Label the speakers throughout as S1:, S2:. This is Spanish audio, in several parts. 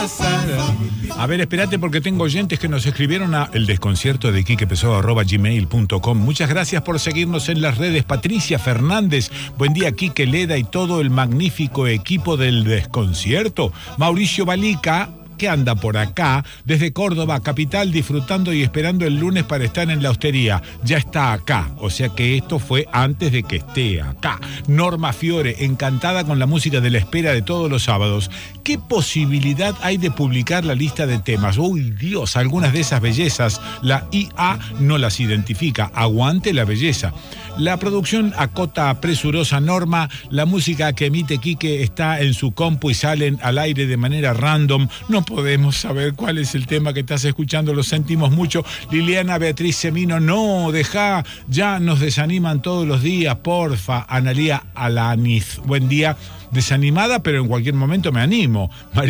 S1: A ver, espérate porque tengo oyentes que nos escribieron a eldesconciertodequiquepessoa@gmail.com. Muchas gracias por seguirnos en las redes. Patricia Fernández, buen día Quique, Leda y todo el magnífico equipo del Desconcierto. Mauricio Balica, que anda por acá, desde Córdoba, capital, disfrutando y esperando el lunes para estar en la hostería. Ya está acá, o sea que esto fue antes de que esté acá. Norma Fiore, encantada con la música de la espera de todos los sábados. ¿Qué posibilidad hay de publicar la lista de temas? Uy, Dios, algunas de esas bellezas, la IA no las identifica. Aguante la belleza. La producción acota presurosa Norma, la música que emite Quique está en su compu y salen al aire de manera random. No podemos saber cuál es el tema que estás escuchando, lo sentimos mucho. Liliana Beatriz Semino, no, deja, ya nos desaniman todos los días, porfa. Analía Alaniz, buen día. Desanimada, pero en cualquier momento me animo.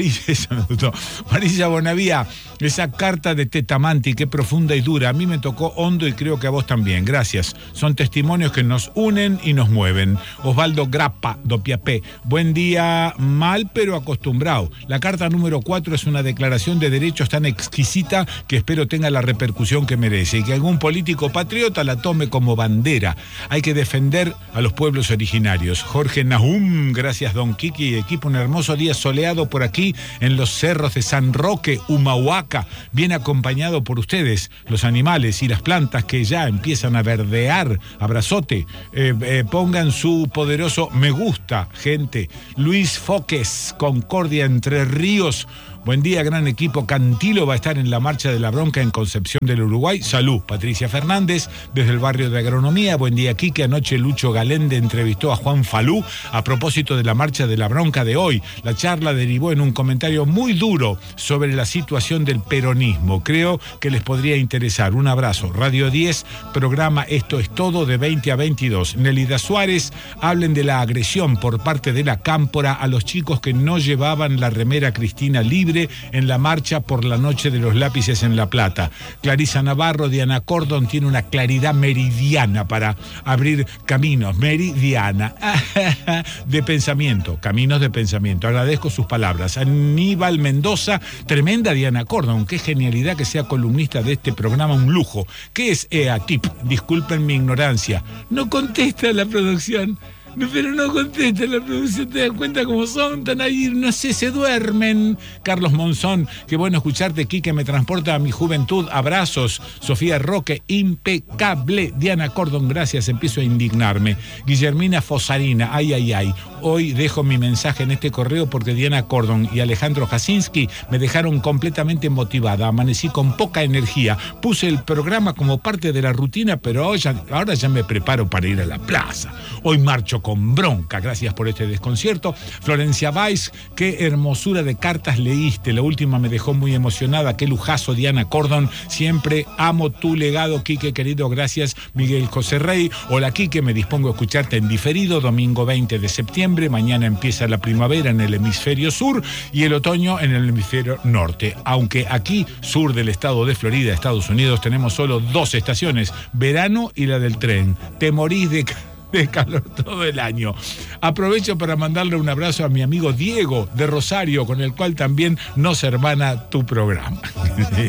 S1: Marisa Bonavía, esa carta de Tetamanti, qué profunda y dura. A mí me tocó hondo y creo que a vos también. Gracias. Son testimonios que nos unen y nos mueven. Osvaldo Grappa, Dopiapé. Buen día, mal pero acostumbrado. La carta número 4 es una declaración de derechos tan exquisita que espero tenga la repercusión que merece y que algún político patriota la tome como bandera. Hay que defender a los pueblos originarios. Jorge Nahum, gracias Don Kiki y equipo, un hermoso día soleado por aquí en los cerros de San Roque, Humahuaca, bien acompañado por ustedes, los animales y las plantas que ya empiezan a verdear. Abrazote, pongan su poderoso me gusta, gente. Luis Foques, Concordia, Entre Ríos. Buen día, gran equipo. Cantilo va a estar en la Marcha de la Bronca en Concepción del Uruguay. Salud. Patricia Fernández, desde el barrio de Agronomía. Buen día, Quique. Anoche Lucho Galende entrevistó a Juan Falú a propósito de la Marcha de la Bronca de hoy. La charla derivó en un comentario muy duro sobre la situación del peronismo. Creo que les podría interesar. Un abrazo. Radio 10, programa Esto es Todo, de 20 a 22. Nelida Suárez, hablen de la agresión por parte de la Cámpora a los chicos que no llevaban la remera Cristina libre en la marcha por la noche de los lápices en La Plata. Clarisa Navarro, Diana Cordon tiene una claridad meridiana para abrir caminos, meridiana, de pensamiento, caminos de pensamiento. Agradezco sus palabras. Aníbal Mendoza, tremenda Diana Cordon, qué genialidad que sea columnista de este programa, un lujo. ¿Qué es EATIP? Disculpen mi ignorancia. No contesta la producción. No, pero no contesta la producción, te das cuenta cómo son, están ahí, no sé, se duermen. Carlos Monzón, qué bueno escucharte, Quique, me transporta a mi juventud, abrazos. Sofía Roque, impecable. Diana Cordon, gracias, empiezo a indignarme. Guillermina Fosarina, ay, hoy dejo mi mensaje en este correo porque Diana Cordon y Alejandro Jasinski me dejaron completamente motivada, amanecí con poca energía, puse el programa como parte de la rutina, pero ahora ya me preparo para ir a la plaza. Hoy marcho con bronca, gracias por este desconcierto. Florencia Weiss, qué hermosura de cartas leíste, la última me dejó muy emocionada, qué lujazo Diana Cordon, siempre amo tu legado, Quique querido, gracias. Miguel José Rey, hola Quique, me dispongo a escucharte en diferido, domingo 20 de septiembre, mañana empieza la primavera en el hemisferio sur y el otoño en el hemisferio norte, aunque aquí, sur del estado de Florida, Estados Unidos, tenemos solo 2 estaciones, verano y la del tren. Te morís de calor todo el año. Aprovecho para mandarle un abrazo a mi amigo Diego de Rosario, con el cual también nos hermana tu programa.